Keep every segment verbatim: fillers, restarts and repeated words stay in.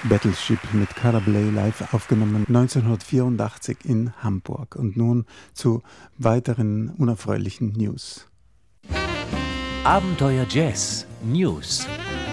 Battleship mit Cara Bley live aufgenommen neunzehnhundertvierundachtzig in Hamburg. Und nun zu weiteren unerfreulichen News. Abenteuer Jazz News.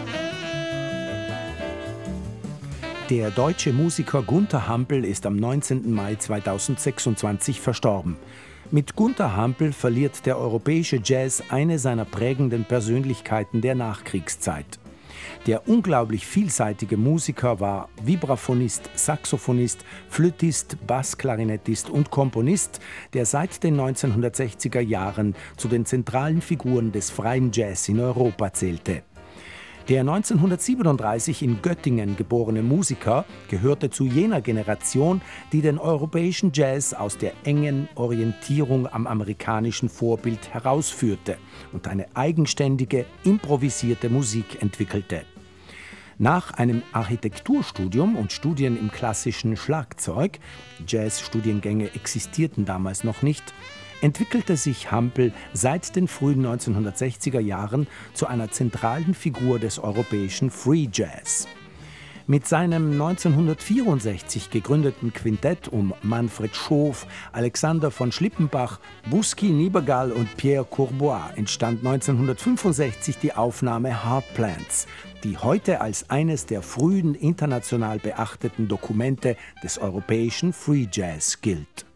Der deutsche Musiker Gunther Hampel ist am neunzehnten Mai zweitausendsechsundzwanzig verstorben. Mit Gunther Hampel verliert der europäische Jazz eine seiner prägenden Persönlichkeiten der Nachkriegszeit. Der unglaublich vielseitige Musiker war Vibraphonist, Saxophonist, Flötist, Bassklarinettist und Komponist, der seit den neunzehnhundertsechziger Jahren zu den zentralen Figuren des freien Jazz in Europa zählte. Der neunzehnhundertsiebenunddreißig in Göttingen geborene Musiker gehörte zu jener Generation, die den europäischen Jazz aus der engen Orientierung am amerikanischen Vorbild herausführte und eine eigenständige, improvisierte Musik entwickelte. Nach einem Architekturstudium und Studien im klassischen Schlagzeug, Jazzstudiengänge existierten damals noch nicht, entwickelte sich Hampel seit den frühen neunzehnhundertsechziger Jahren zu einer zentralen Figur des europäischen Free Jazz. Mit seinem neunzehnhundertvierundsechzig gegründeten Quintett um Manfred Schof, Alexander von Schlippenbach, Buski Niebergall und Pierre Courbois entstand neunzehnhundertfünfundsechzig die Aufnahme Heartplants, die heute als eines der frühen international beachteten Dokumente des europäischen Free Jazz gilt.